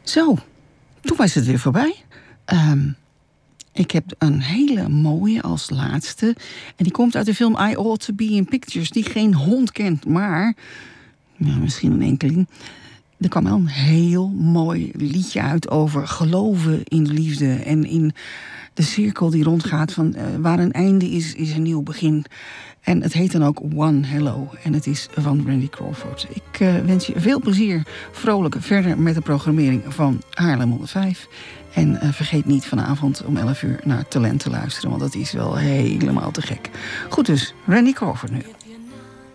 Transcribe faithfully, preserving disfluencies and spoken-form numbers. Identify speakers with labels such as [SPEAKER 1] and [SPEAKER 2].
[SPEAKER 1] Zo, toen was het weer voorbij. Um, ik heb een hele mooie als laatste. En die komt uit de film I Ought to Be in Pictures, die geen hond kent, maar ja, misschien een enkeling. Er kwam wel een heel mooi liedje uit over geloven in de liefde en in de cirkel die rondgaat van uh, waar een einde is, is een nieuw begin. En het heet dan ook One Hello. En het is van Randy Crawford. Ik uh, wens je veel plezier, vrolijk verder met de programmering van Haarlem honderdvijf. En uh, vergeet niet vanavond om elf uur naar Talent te luisteren, want dat is wel helemaal te gek. Goed dus, Randy Crawford nu.